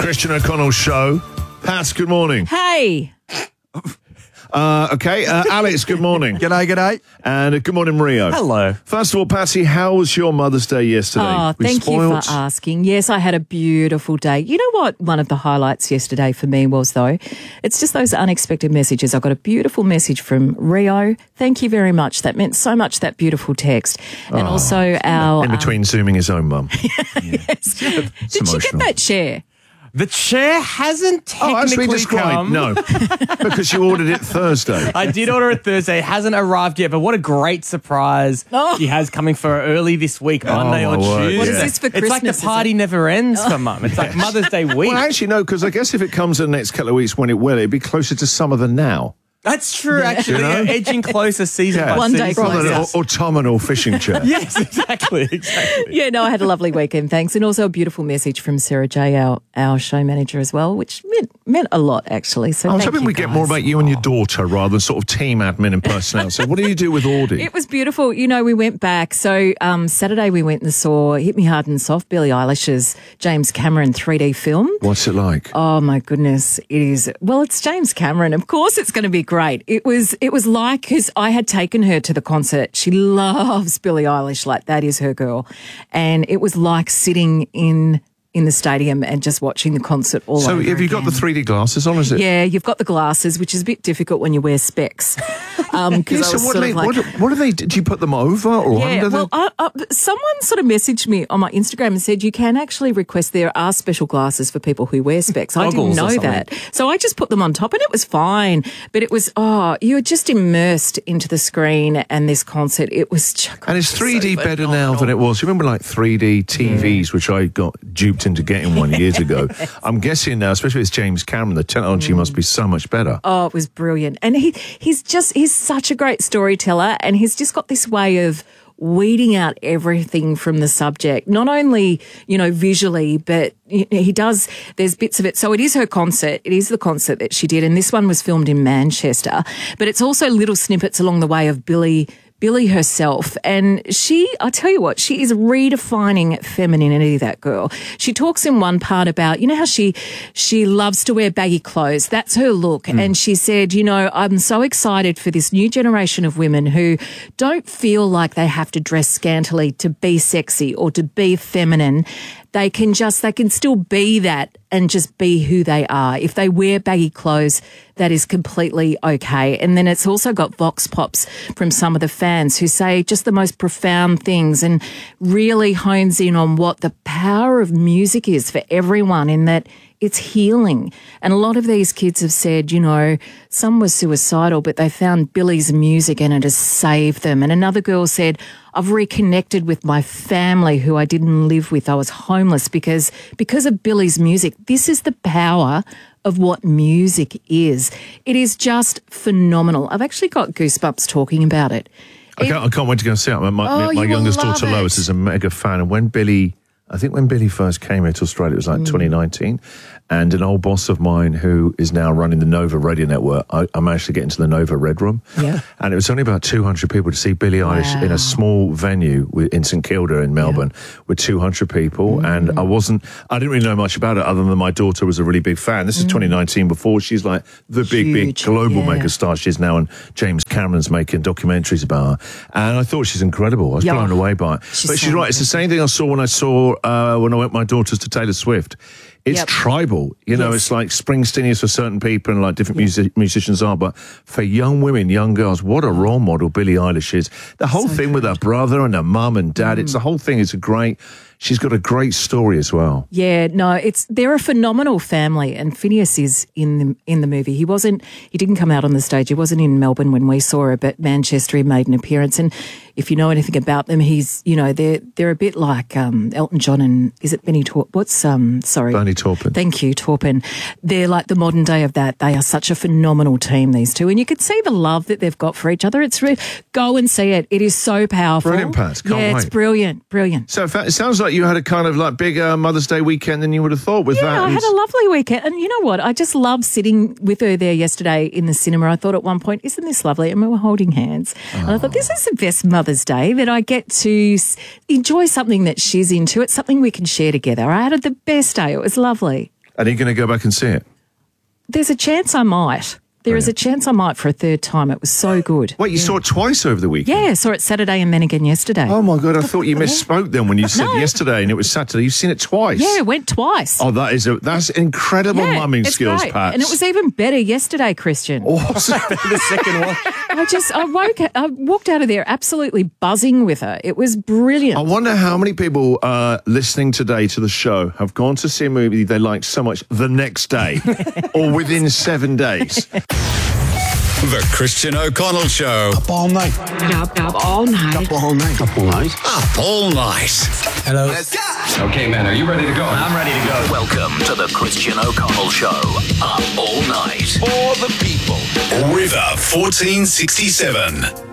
Christian O'Connell Show. Pat, good morning. Hey. Alex, good morning. G'day. And good morning, Rio. Hello. First of all, Patsy, how was your Mother's Day yesterday? Oh, thank you for asking. Yes, I had a beautiful day. You know what one of the highlights yesterday for me was, though? It's just those unexpected messages. I got a beautiful message from Rio. Thank you very much. That meant so much, that beautiful text. And also our... In between zooming his own mum. Yes. Did you get that chair? The chair hasn't technically come. No, because you ordered it Thursday. I did order it Thursday. It hasn't arrived yet, but what a great surprise he has coming for early this week, Monday or Tuesday. What is this for Christmas? It's like the party never ends for Mum. It's like Mother's Day week. Well, actually, no, because I guess if it comes in the next couple of weeks when it will, it'd be closer to summer than now. That's true, actually. You know? Edging closer season by One season. day Rather than closer. an autumnal fishing chair. Yes, exactly. Yeah, no, I had a lovely weekend, thanks. And also a beautiful message from Sarah J, our show manager as well, which meant a lot, actually. So I was thank hoping you we'd get guys. more about you and your daughter rather than sort of team admin and personnel. So what do you do with Audie? It was beautiful. You know, we went back. So Saturday we went and saw Hit Me Hard and Soft, Billie Eilish's James Cameron 3D film. What's it like? Oh, my goodness. It is. Well, it's James Cameron. Of course it's going to be great. It was like, because I had taken her to the concert. She loves Billie Eilish. Like, that is her girl. And it was like sitting in the stadium and just watching the concert all over So have you got the 3D glasses on, is it? Yeah, you've got the glasses, which is a bit difficult when you wear specs. So what do they, did you put them over or under them? Well, someone sort of messaged me on my Instagram and said you can actually request, there are special glasses for people who wear specs. I didn't know that. So I just put them on top and it was fine. But it was, you were just immersed into the screen and this concert. It was And is 3D better now than it was? You remember like 3D TVs, which I got duped into getting one years ago. I'm guessing now, especially with James Cameron, the technology must be so much better. Oh, it was brilliant. And he's such a great storyteller, and he's just got this way of weeding out everything from the subject, not only, visually, but there's bits of it. So it is her concert. It is the concert that she did. And this one was filmed in Manchester, but it's also little snippets along the way of Billie herself. And I'll tell you what, she is redefining femininity, that girl. She talks in one part about, how she loves to wear baggy clothes. That's her look. And she said, I'm so excited for this new generation of women who don't feel like they have to dress scantily to be sexy or to be feminine. They can still be that and just be who they are. If they wear baggy clothes, that is completely okay. And then it's also got vox pops from some of the fans who say just the most profound things and really hones in on what the power of music is for everyone, in that it's healing. And a lot of these kids have said, some were suicidal, but they found Billie's music and it has saved them. And another girl said, I've reconnected with my family who I didn't live with. I was homeless because of Billie's music. This is the power of what music is. It is just phenomenal. I've actually got goosebumps talking about it. I can't wait to go and see it. My youngest daughter, Lois, is a mega fan. And when Billie first came here to Australia, it was like 2019. And an old boss of mine who is now running the Nova Radio Network, I managed to get into the Nova Red Room. Yeah. And it was only about 200 people to see Billie Eilish in a small venue in St Kilda in Melbourne with 200 people. And I didn't really know much about it other than my daughter was a really big fan. This is 2019, before she's like the big global megastar she is now. And James Cameron's making documentaries about her. And I thought she's incredible. I was blown away by it. But she's right. It's the same thing I saw when I went with my daughters to Taylor Swift. It's tribal, it's like Springsteen is for certain people and like different musicians are, but for young women, young girls, what a role model Billie Eilish is. The whole thing with her brother and her mum and dad, it's the whole thing. She's got a great story as well. Yeah, no, they're a phenomenal family, and Phineas is in the movie. He didn't come out on the stage. He wasn't in Melbourne when we saw it, but Manchester, he made an appearance. And if you know anything about them, they're a bit like Elton John and, is it Benny Taupin? Bernie Taupin. Thank you, Taupin. They're like the modern day of that. They are such a phenomenal team, these two, and you could see the love that they've got for each other. Go and see it. It is so powerful. Brilliant, Pat. Can't wait. It's brilliant. So it sounds like you had a kind of like bigger Mother's Day weekend than you would have thought with that. Yeah, I had a lovely weekend. And you know what? I just loved sitting with her there yesterday in the cinema. I thought at one point, isn't this lovely? And we were holding hands. And I thought, this is the best Mother's Day, that I get to enjoy something that she's into. It's something we can share together. I had the best day. It was lovely. And are you going to go back and see it? There's a chance I might. There is a chance I might for a third time. It was so good. Wait, you saw it twice over the weekend? Yeah, saw it Saturday and then again yesterday. Oh, my God. I thought you misspoke then when you said yesterday and it was Saturday. You've seen it twice? Yeah, it went twice. Oh, that's incredible mumming it's skills, great. Pat. And it was even better yesterday, Christian. Awesome. The second one. I walked out of there absolutely buzzing with her. It was brilliant. I wonder how many people listening today to the show have gone to see a movie they liked so much the next day or within 7 days. The Christian O'Connell Show. Up all night. Up all night. Up all night. Up all night. Up all night. Hello. Let's go. Okay, man, are you ready to go? I'm ready to go. Welcome to the Christian O'Connell Show. Up all night. For the people. River 1467.